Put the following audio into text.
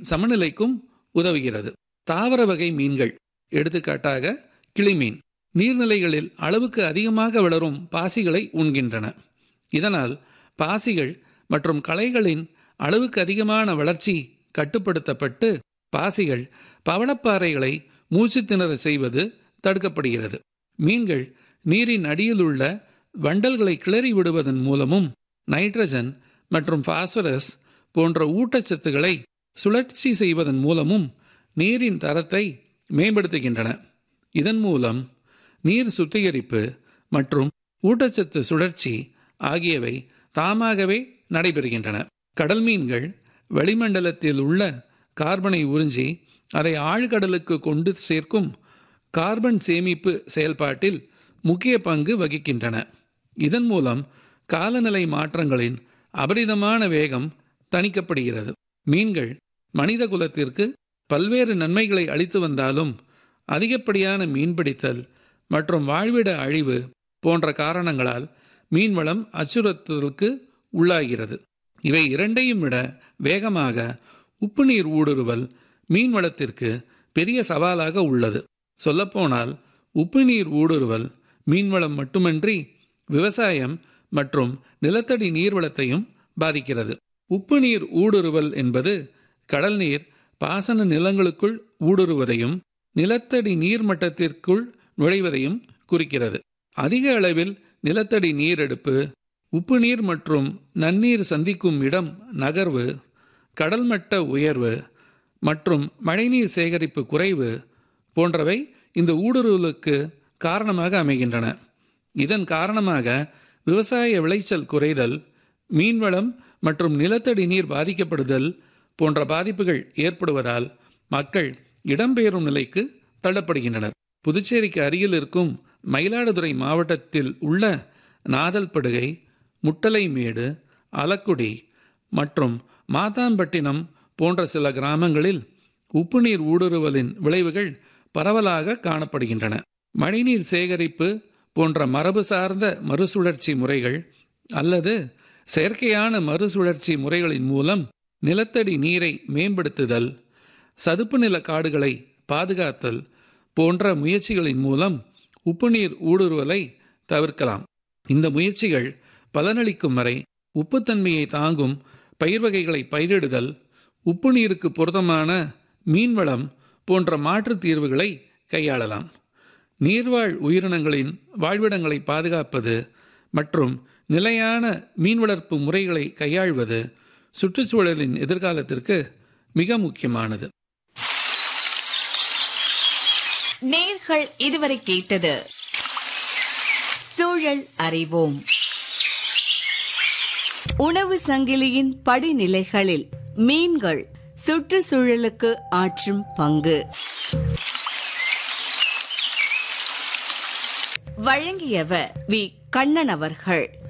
சமநிலைக்கும் உதவுகிறது. தாவர வகை மீன்கள், எடுத்துக்காட்டாக கிளிமீன், நீர்நிலைகளில் அளவுக்கு அதிகமாக வளரும் பாசிகளை உண்கின்றன. இதனால் பாசிகள் மற்றும் களைகளின் அளவுக்கு அதிகமான வளர்ச்சி கட்டுப்படுத்தப்பட்டு பாசிகள் பவளப்பாறைகளை மூச்சு திணற செய்வது தடுக்கப்படுகிறது. மீன்கள் நீரின் அடியில் உள்ள வண்டல்களை கிளறி விடுவதன் மூலமும் நைட்ரஜன் மற்றும் பாஸ்பரஸ் போன்ற ஊட்டச்சத்துக்களை சுழற்சி செய்வதன் மூலமும் நீரின் தரத்தை மேம்படுத்துகின்றன. இதன் மூலம் நீர் சுத்திகரிப்பு மற்றும் ஊட்டச்சத்து சுழற்சி ஆகியவை தாமாகவே நடைபெறுகின்றன. கடல் மீன்கள் வளிமண்டலத்தில் உள்ள கார்பனை உறிஞ்சி அதை ஆழ்கடலுக்கு கொண்டு சேர்க்கும் கார்பன் சேமிப்பு செயல்பாட்டில் முக்கிய பங்கு வகிக்கின்றன. இதன் மூலம் காலநிலை மாற்றங்களின் அபரிதமான வேகம் தணிக்கப்படுகிறது. மீன்கள் மனித குலத்திற்கு பல்வேறு நன்மைகளை அளித்து வந்தாலும் அதிகப்படியான மீன்பிடித்தல் மற்றும் வாழ்விட அழிவு போன்ற காரணங்களால் மீன்வளம் அச்சுறுத்தலுக்கு உள்ளாகிறது. இவை இரண்டையும் விட வேகமாக உப்பு நீர் ஊடுருவல் மீன்வளத்திற்கு பெரிய சவாலாக உள்ளது. சொல்லப்போனால் உப்பு நீர் ஊடுருவல் மீன்வளம் மட்டுமன்றி விவசாயம் மற்றும் நிலத்தடி நீர்வளத்தையும் பாதிக்கிறது. உப்பு நீர் ஊடுருவல் என்பது கடல் நீர் பாசன நிலங்களுக்குள் ஊடுருவதையும் நிலத்தடி நீர்மட்டத்திற்குள் நுழைவதையும் குறிக்கிறது. அதிக அளவில் நிலத்தடி நீர் எடுப்பு, உப்பு நீர் மற்றும் நன்னீர் சந்திக்கும் இடம் நகர்வு, கடல் மட்ட உயர்வு மற்றும் மழைநீர் சேகரிப்பு குறைவு போன்றவை இந்த ஊடுருவலுக்கு காரணமாக அமைகின்றன. இதன் காரணமாக விவசாய விளைச்சல் குறைதல், மீன்வளம் மற்றும் நிலத்தடி நீர் பாதிக்கப்படுதல் போன்ற பாதிப்புகள் ஏற்படுவதால் மக்கள் இடம்பெயரும் நிலைக்கு தள்ளப்படுகின்றனர். புதுச்சேரிக்கு அருகில் இருக்கும் மயிலாடுதுறை மாவட்டத்தில் உள்ள நாதல்படுகை, முட்டலைமேடு, அலக்குடி மற்றும் மாதாம்பட்டினம் போன்ற சில கிராமங்களில் உப்பு நீர் ஊடுருவலின் விளைவுகள் பரவலாக காணப்படுகின்றன. மழைநீர் சேகரிப்பு போன்ற மரபு சார்ந்த மறுசுழற்சி முறைகள் அல்லது செயற்கையான மறுசுழற்சி முறைகளின் மூலம் நிலத்தடி நீரை மேம்படுத்துதல், சதுப்பு நில காடுகளை பாதுகாத்தல் போன்ற முயற்சிகளின் மூலம் உப்பு நீர் ஊடுருவலை தவிர்க்கலாம். இந்த முயற்சிகள் பலனளிக்கும் வரை உப்புத்தன்மையை தாங்கும் பயிர் வகைகளை பயிரிடுதல், உப்பு நீருக்கு பொருத்தமான மீன்வளம் போன்ற மாற்றுத் தீர்வுகளை கையாளலாம். நீர்வாழ் உயிரினங்களின் வாழ்விடங்களை பாதுகாப்பது மற்றும் நிலையான மீன் வளர்ப்பு முறைகளை கையாள்வது சுற்றுச்சூழலின் எதிர்காலத்திற்கு மிக முக்கியமானது. நேர்கள் இதுவரை கேட்டது சூழல் அறிவோம். உணவு சங்கிலியின் படிநிலைகளில் மீன்கள் சுற்றுச்சூழலுக்கு ஆற்றும் பங்கு வழங்கியவர் வி. கண்ணன் அவர்கள்.